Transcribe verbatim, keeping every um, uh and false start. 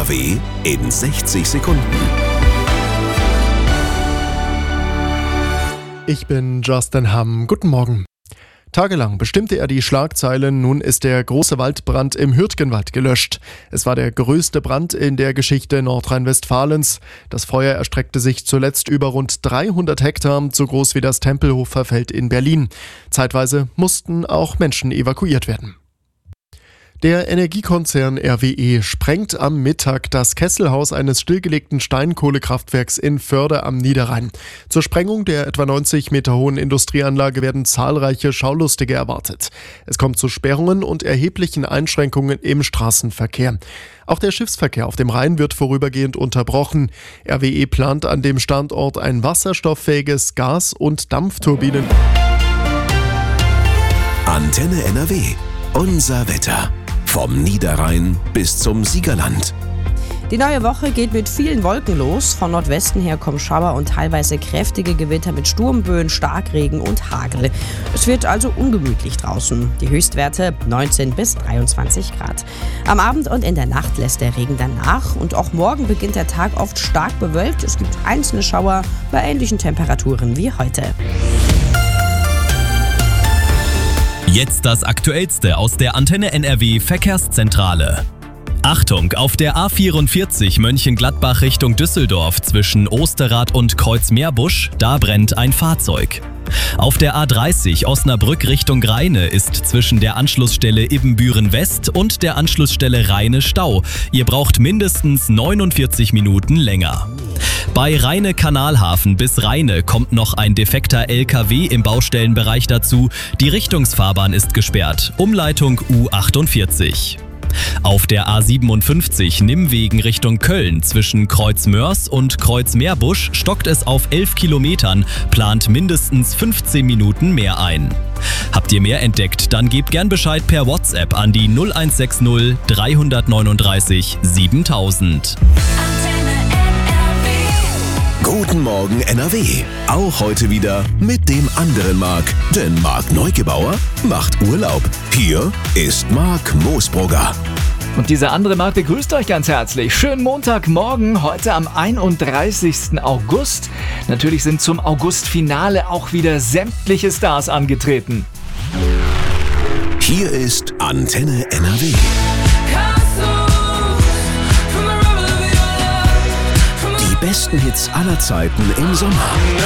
N R W in sechzig Sekunden. Ich bin Justin Hamm. Guten Morgen. Tagelang bestimmte er die Schlagzeilen, nun ist der große Waldbrand im Hürtgenwald gelöscht. Es war der größte Brand in der Geschichte Nordrhein-Westfalens. Das Feuer erstreckte sich zuletzt über rund dreihundert Hektar, so groß wie das Tempelhofer Feld in Berlin. Zeitweise mussten auch Menschen evakuiert werden. Der Energiekonzern R W E sprengt am Mittag das Kesselhaus eines stillgelegten Steinkohlekraftwerks in Förde am Niederrhein. Zur Sprengung der etwa neunzig Meter hohen Industrieanlage werden zahlreiche Schaulustige erwartet. Es kommt zu Sperrungen und erheblichen Einschränkungen im Straßenverkehr. Auch der Schiffsverkehr auf dem Rhein wird vorübergehend unterbrochen. R W E plant an dem Standort ein wasserstofffähiges Gas- und Dampfturbinen. Antenne N R W. Unser Wetter. Vom Niederrhein bis zum Siegerland. Die neue Woche geht mit vielen Wolken los. Von Nordwesten her kommen Schauer und teilweise kräftige Gewitter mit Sturmböen, Starkregen und Hagel. Es wird also ungemütlich draußen. Die Höchstwerte neunzehn bis dreiundzwanzig Grad. Am Abend und in der Nacht lässt der Regen dann nach. Und auch morgen beginnt der Tag oft stark bewölkt. Es gibt einzelne Schauer bei ähnlichen Temperaturen wie heute. Jetzt das Aktuellste aus der Antenne N R W Verkehrszentrale. Achtung, auf der A vierundvierzig Mönchengladbach Richtung Düsseldorf zwischen Osterrad und Kreuzmeerbusch, da brennt ein Fahrzeug. Auf der A dreißig Osnabrück Richtung Rheine ist zwischen der Anschlussstelle Ibbenbüren West und der Anschlussstelle Rheine Stau. Ihr braucht mindestens neunundvierzig Minuten länger. Bei Rheine-Kanalhafen bis Rheine kommt noch ein defekter L K W im Baustellenbereich dazu. Die Richtungsfahrbahn ist gesperrt. Umleitung U achtundvierzig. Auf der A siebenundfünfzig Nimmwegen Richtung Köln zwischen Kreuzmörs und Kreuzmeerbusch stockt es auf elf Kilometern, plant mindestens fünfzehn Minuten mehr ein. Habt ihr mehr entdeckt, dann gebt gern Bescheid per WhatsApp an die null eins sechs null drei neun drei siebentausend. Guten Morgen N R W. Auch heute wieder mit dem anderen Marc. Denn Marc Neugebauer macht Urlaub. Hier ist Marc Moosbrugger. Und dieser andere Marc begrüßt euch ganz herzlich. Schönen Montagmorgen, heute am einunddreißigsten August. Natürlich sind zum Augustfinale auch wieder sämtliche Stars angetreten. Hier ist Antenne N R W. Die besten Hits aller Zeiten im Sommer.